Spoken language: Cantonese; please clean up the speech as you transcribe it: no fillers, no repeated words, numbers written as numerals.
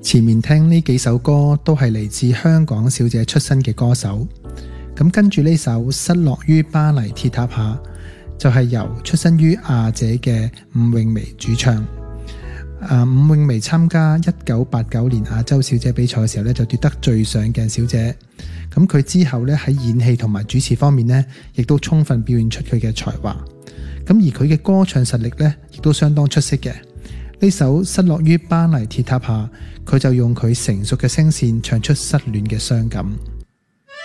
前面聽呢幾首歌都係嚟自香港小姐出身嘅歌手，咁跟住呢首《失落於巴黎鐵塔下》就係由出身於亞姐嘅伍詠薇主唱。伍詠薇參加1989年亞洲小姐比賽嘅時候咧，就奪得最上鏡小姐。咁佢之後咧喺演戲同埋主持方面咧，亦都充分表現出佢嘅才華。咁而佢嘅歌唱實力咧，亦都相當出色嘅。呢首《失落於巴黎鐵塔下》，佢就用佢成熟嘅聲線唱出失戀嘅傷感。